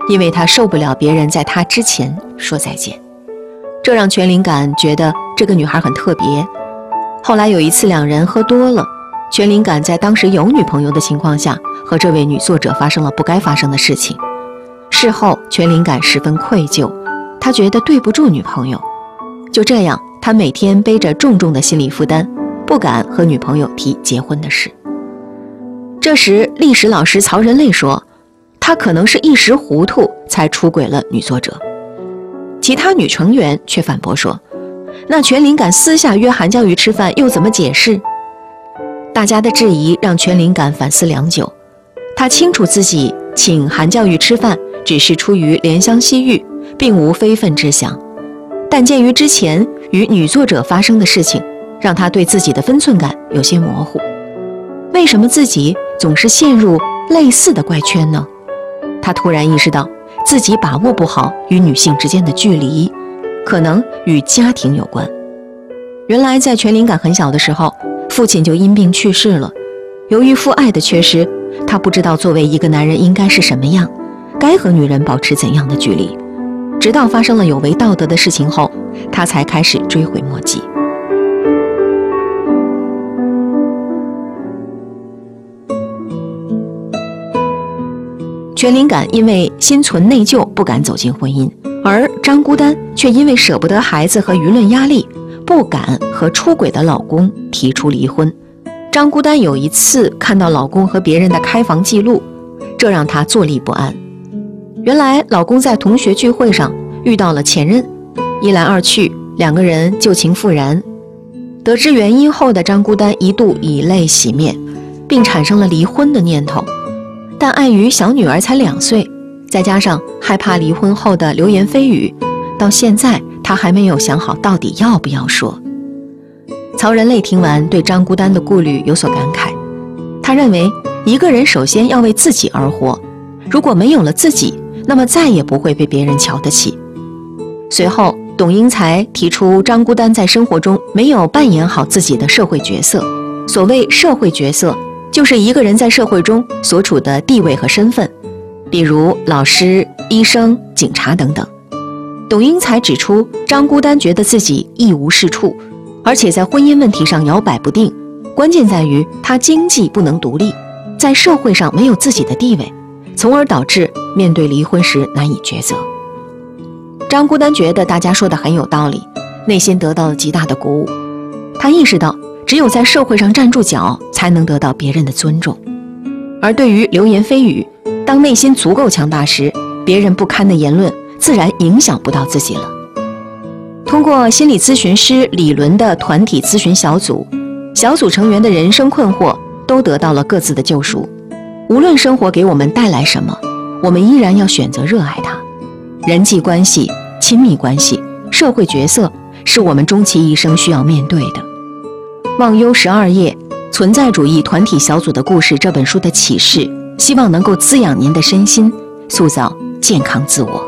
因为他受不了别人在他之前说再见。这让全灵感觉得这个女孩很特别。后来有一次两人喝多了，全灵感在当时有女朋友的情况下，和这位女作者发生了不该发生的事情。事后全灵感十分愧疚，他觉得对不住女朋友。就这样，他每天背着重重的心理负担，不敢和女朋友提结婚的事。这时历史老师曹仁类说，他可能是一时糊涂才出轨了女作者。其他女成员却反驳说，那全灵感私下约韩教育吃饭又怎么解释？大家的质疑让全灵感反思良久，他清楚自己请韩教育吃饭只是出于怜香惜玉，并无非分之想，但鉴于之前与女作者发生的事情，让他对自己的分寸感有些模糊。为什么自己总是陷入类似的怪圈呢？他突然意识到自己把握不好与女性之间的距离，可能与家庭有关。原来在全灵感很小的时候，父亲就因病去世了。由于父爱的缺失，他不知道作为一个男人应该是什么样，该和女人保持怎样的距离。直到发生了有违道德的事情后，他才开始追悔莫及。全灵感因为心存内疚不敢走进婚姻，而张孤单却因为舍不得孩子和舆论压力，不敢和出轨的老公提出离婚。张孤单有一次看到老公和别人的开房记录，这让她坐立不安。原来老公在同学聚会上遇到了前任，一来二去，两个人旧情复燃。得知原因后的张孤单一度以泪洗面，并产生了离婚的念头。但碍于小女儿才2岁，再加上害怕离婚后的流言蜚语，到现在她还没有想好到底要不要说。曹仁类听完对张孤单的顾虑有所感慨，他认为一个人首先要为自己而活，如果没有了自己，那么再也不会被别人瞧得起。随后董英才提出张孤单在生活中没有扮演好自己的社会角色。所谓社会角色，就是一个人在社会中所处的地位和身份，比如老师、医生、警察等等。董英才指出，张孤单觉得自己一无是处，而且在婚姻问题上摇摆不定，关键在于他经济不能独立，在社会上没有自己的地位，从而导致面对离婚时难以抉择。张孤单觉得大家说的很有道理，内心得到了极大的鼓舞。他意识到只有在社会上站住脚，才能得到别人的尊重。而对于流言蜚语，当内心足够强大时，别人不堪的言论自然影响不到自己了。通过心理咨询师李伦的团体咨询小组，小组成员的人生困惑都得到了各自的救赎。无论生活给我们带来什么，我们依然要选择热爱它。人际关系、亲密关系、社会角色是我们终其一生需要面对的。忘忧12页存在主义团体小组的故事这本书的启示，希望能够滋养您的身心，塑造健康自我。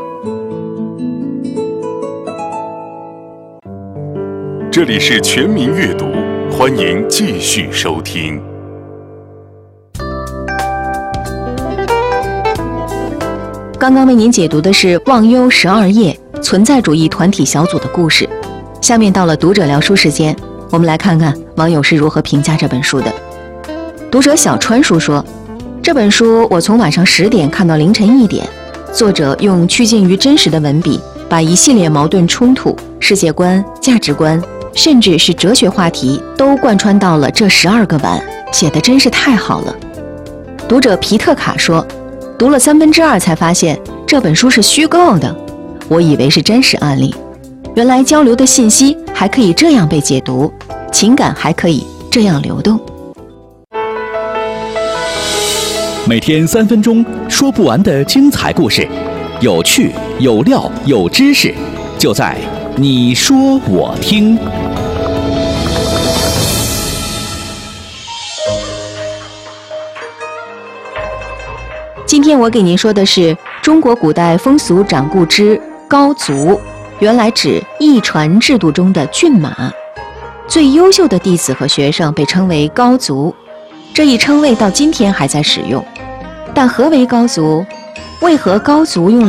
这里是全民阅读，欢迎继续收听。 刚刚为您解读的是忘忧12页存在主义团体小组的故事。下面到了读者聊书时间，我们来看看网友是如何评价这本书的。读者小川叔说，这本书我从晚上10点看到凌晨1点，作者用趋近于真实的文笔，把一系列矛盾冲突、世界观、价值观，甚至是哲学话题都贯穿到了这12个碗，写得真是太好了。读者皮特卡说，读了2/3才发现这本书是虚构的，我以为是真实案例，原来交流的信息还可以这样被解读，情感还可以这样流动。 每天3分钟，说不完的精彩故事，有趣有料有知识，就在你说我听。 今天我给您说的是中国古代风俗掌故之高族，原来指驿传制度中的骏马。最优秀的弟子和学生被称为高族，这一称谓到今天还在使用。但何为高族？为何高族用